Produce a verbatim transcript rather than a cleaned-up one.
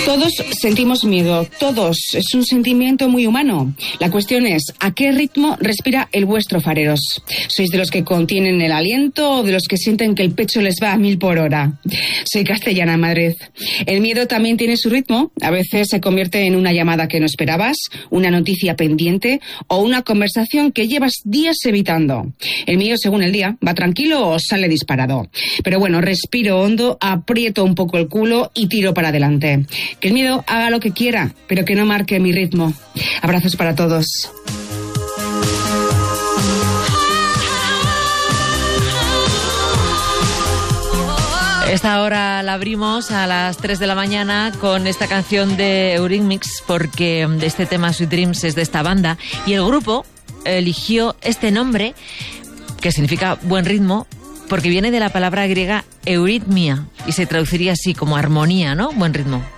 Todos sentimos miedo, todos. Es un sentimiento muy humano. La cuestión es, ¿a qué ritmo respira el vuestro, fareros? ¿Sois de los que contienen el aliento o de los que sienten que el pecho les va a mil por hora? Soy Castellana, Madrid. El miedo también tiene su ritmo. A veces se convierte en una llamada que no esperabas, una noticia pendiente o una conversación que llevas días evitando. El mío, según el día, va tranquilo o sale disparado. Pero bueno, respiro hondo, aprieto un poco el culo y tiro para adelante. Que el miedo haga lo que quiera, pero que no marque mi ritmo. Abrazos para todos. Esta hora la abrimos a las tres de la mañana con esta canción de Eurythmics, porque este tema Sweet Dreams es de esta banda y el grupo eligió este nombre que significa buen ritmo porque viene de la palabra griega euritmia y se traduciría así como armonía, ¿no? Buen ritmo.